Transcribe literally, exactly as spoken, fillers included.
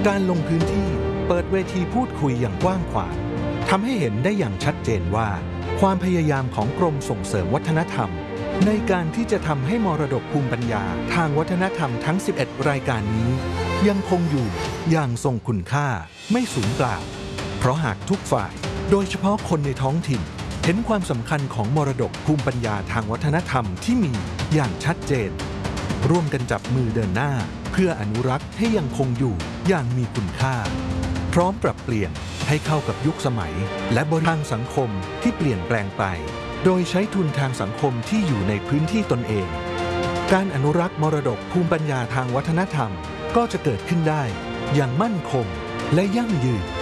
การลงพื้นที่เปิดเวทีพูดคุยอย่างกว้างขวางทำให้เห็นได้อย่างชัดเจนว่าความพยายามของกรมส่งเสริมวัฒนธรรมในการที่จะทำให้มรดกภูมิปัญญาทางวัฒนธรรมทั้งสิบเอ็ดรายการนี้ยังคงอยู่อย่างทรงคุณค่าไม่สูญเปล่าเพราะหากทุกฝ่ายโดยเฉพาะคนในท้องถิ่นเห็นความสำคัญของมรดกภูมิปัญญาทางวัฒนธรรมที่มีอย่างชัดเจนร่วมกันจับมือเดินหน้าเพื่ออนุรักษ์ให้ยังคงอยู่อย่างมีคุณค่าพร้อมปรับเปลี่ยนให้เข้ากับยุคสมัยและบริบทสังคมที่เปลี่ยนแปลงไปโดยใช้ทุนทางสังคมที่อยู่ในพื้นที่ตนเองการอนุรักษ์มรดกภูมิปัญญาทางวัฒนธรรมก็จะเกิดขึ้นได้อย่างมั่นคงและยั่งยืน